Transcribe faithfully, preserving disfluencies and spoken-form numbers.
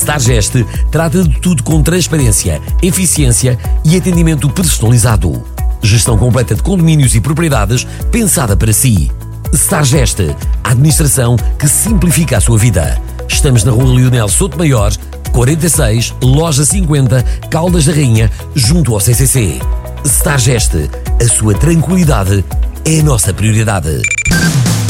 Stargest trata de tudo com transparência, eficiência e atendimento personalizado. Gestão completa de condomínios e propriedades pensada para si. Stargest, a administração que simplifica a sua vida. Estamos na Rua Leonel Sotomayor, quarenta e seis, Loja cinquenta, Caldas da Rainha, junto ao C C C. Stargest, a sua tranquilidade é a nossa prioridade.